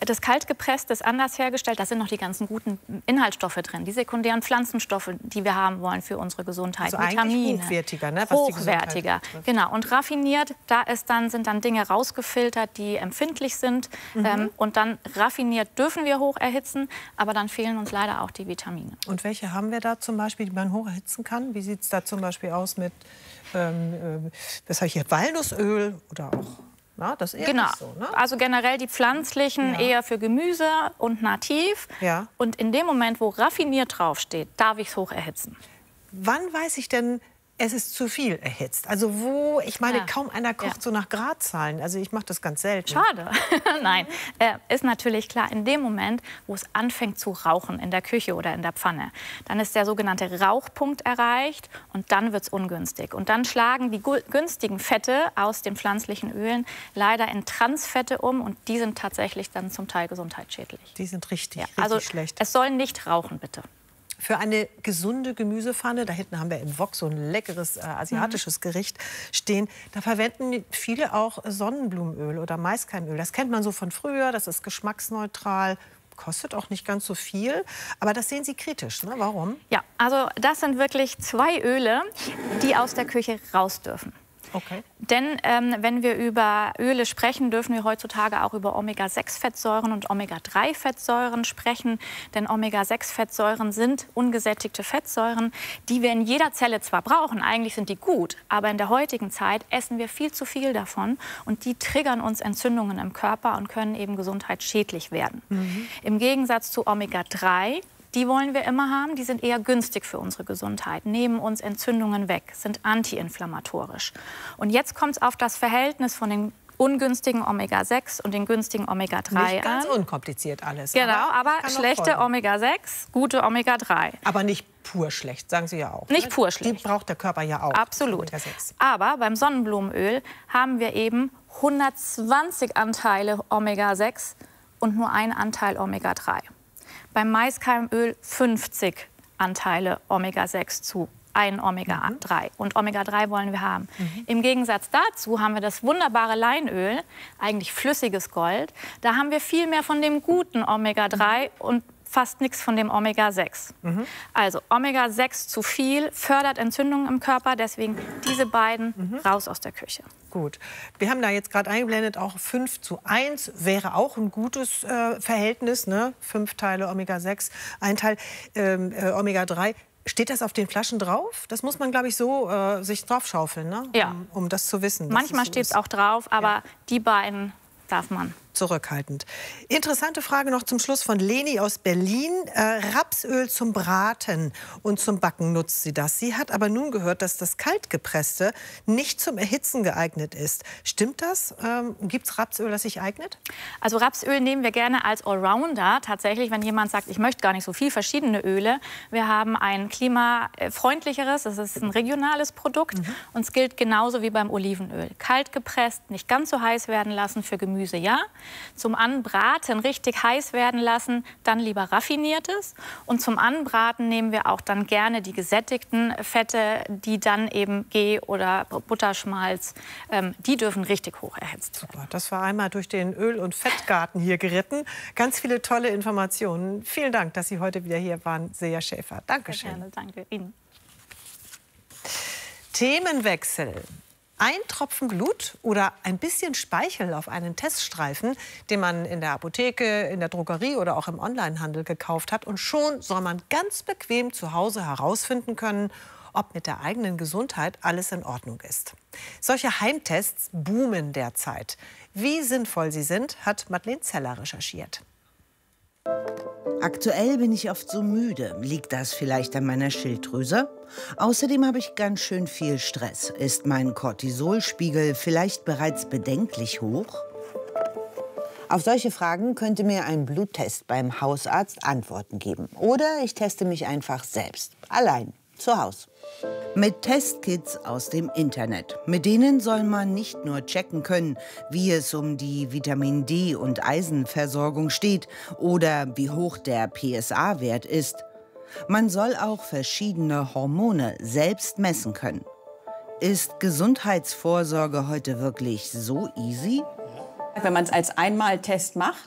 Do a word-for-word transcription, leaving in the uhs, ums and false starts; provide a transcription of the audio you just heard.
Das Kaltgepresste ist anders hergestellt. Da sind noch die ganzen guten Inhaltsstoffe drin, die sekundären Pflanzenstoffe, die wir haben wollen für unsere Gesundheit. Also Vitamine. Hochwertiger, ne? Was Hochwertiger, die genau. Und raffiniert, da ist dann, sind dann Dinge rausgefiltert, die empfindlich sind. Mhm. Ähm, und dann raffiniert dürfen wir hoch erhitzen, aber dann fehlen uns leider auch die Vitamine. Und welche haben wir da zum Beispiel, die man hoch erhitzen kann? Wie sieht es da zum Beispiel aus mit, ähm, äh, was habe ich hier, Walnussöl oder auch... Na, das ist eher genau. nicht so, ne? Also generell die pflanzlichen ja. eher für Gemüse und nativ. Ja. Und in dem Moment, wo raffiniert draufsteht, darf ich es hoch erhitzen. Wann weiß ich denn, es ist zu viel erhitzt? Also wo, ich meine, ja. kaum einer kocht ja. so nach Gradzahlen. Also ich mache das ganz selten. Schade. Nein, äh, ist natürlich klar, in dem Moment, wo es anfängt zu rauchen in der Küche oder in der Pfanne, dann ist der sogenannte Rauchpunkt erreicht und dann wird es ungünstig. Und dann schlagen die günstigen Fette aus den pflanzlichen Ölen leider in Transfette um und die sind tatsächlich dann zum Teil gesundheitsschädlich. Die sind richtig, ja. richtig also, schlecht. Es soll nicht rauchen, bitte. Für eine gesunde Gemüsepfanne, da hinten haben wir im Wok so ein leckeres äh, asiatisches mhm. Gericht stehen, da verwenden viele auch Sonnenblumenöl oder Maiskeimöl. Das kennt man so von früher, das ist geschmacksneutral, kostet auch nicht ganz so viel, aber das sehen Sie kritisch, ne? Warum? Ja, also das sind wirklich zwei Öle, die aus der Küche raus dürfen. Okay. Denn ähm, wenn wir über Öle sprechen, dürfen wir heutzutage auch über Omega sechs Fettsäuren und Omega drei Fettsäuren sprechen. Denn Omega sechs Fettsäuren sind ungesättigte Fettsäuren, die wir in jeder Zelle zwar brauchen, eigentlich sind die gut, aber in der heutigen Zeit essen wir viel zu viel davon und die triggern uns Entzündungen im Körper und können eben gesundheitsschädlich werden. Mhm. Im Gegensatz zu Omega drei, die wollen wir immer haben, die sind eher günstig für unsere Gesundheit, nehmen uns Entzündungen weg, sind antiinflammatorisch. Und jetzt kommt es auf das Verhältnis von den ungünstigen Omega sechs und den günstigen Omega drei Nicht ganz an. unkompliziert alles. Genau, aber, aber schlechte Omega sechs, gute Omega drei. Aber nicht pur schlecht, sagen Sie ja auch. Nicht ne? pur schlecht. Die braucht der Körper ja auch. Absolut. Omega sechs. Aber beim Sonnenblumenöl haben wir eben hundertzwanzig Anteile Omega sechs und nur ein Anteil Omega drei. Beim Maiskeimöl fünfzig Anteile Omega sechs zu ein Omega drei. Mhm. Und Omega drei wollen wir haben. Mhm. Im Gegensatz dazu haben wir das wunderbare Leinöl, eigentlich flüssiges Gold. Da haben wir viel mehr von dem guten Omega drei mhm. und fast nichts von dem Omega sechs. Mhm. Also Omega sechs zu viel fördert Entzündungen im Körper, deswegen diese beiden mhm. raus aus der Küche. Gut. Wir haben da jetzt gerade eingeblendet, auch fünf zu eins wäre auch ein gutes äh, Verhältnis. Ne? Fünf Teile Omega sechs, ein Teil ähm, äh, Omega drei. Steht das auf den Flaschen drauf? Das muss man, glaube ich, so äh, sich draufschaufeln, ne? Ja. um, um das zu wissen. Manchmal so steht es auch drauf, aber ja. die beiden darf man. Zurückhaltend. Interessante Frage noch zum Schluss von Leni aus Berlin. Äh, Rapsöl zum Braten und zum Backen nutzt sie das. Sie hat aber nun gehört, dass das Kaltgepresste nicht zum Erhitzen geeignet ist. Stimmt das? Ähm, Gibt es Rapsöl, das sich eignet? Also Rapsöl nehmen wir gerne als Allrounder. Tatsächlich, wenn jemand sagt, ich möchte gar nicht so viel verschiedene Öle. Wir haben ein klimafreundlicheres, das ist ein regionales Produkt. Mhm. Und es gilt genauso wie beim Olivenöl. Kalt gepresst, nicht ganz so heiß werden lassen für Gemüse, ja. Zum Anbraten richtig heiß werden lassen, dann lieber raffiniertes. Und zum Anbraten nehmen wir auch dann gerne die gesättigten Fette, die dann eben Ghee oder Butterschmalz, ähm, die dürfen richtig hoch erhitzt werden. Super, das war einmal durch den Öl- und Fettgarten hier geritten. Ganz viele tolle Informationen. Vielen Dank, dass Sie heute wieder hier waren, Seja Schäfer. Dankeschön. Sehr gerne, danke Ihnen. Themenwechsel. Ein Tropfen Blut oder ein bisschen Speichel auf einen Teststreifen, den man in der Apotheke, in der Drogerie oder auch im Onlinehandel gekauft hat. Und schon soll man ganz bequem zu Hause herausfinden können, ob mit der eigenen Gesundheit alles in Ordnung ist. Solche Heimtests boomen derzeit. Wie sinnvoll sie sind, hat Madeleine Zeller recherchiert. Aktuell bin ich oft so müde. Liegt das vielleicht an meiner Schilddrüse? Außerdem habe ich ganz schön viel Stress. Ist mein Cortisolspiegel vielleicht bereits bedenklich hoch? Auf solche Fragen könnte mir ein Bluttest beim Hausarzt Antworten geben. Oder ich teste mich einfach selbst, allein, zu Hause. Mit Testkits aus dem Internet. Mit denen soll man nicht nur checken können, wie es um die Vitamin D- und Eisenversorgung steht oder wie hoch der P S A-Wert ist. Man soll auch verschiedene Hormone selbst messen können. Ist Gesundheitsvorsorge heute wirklich so easy? Wenn man es als Einmaltest macht,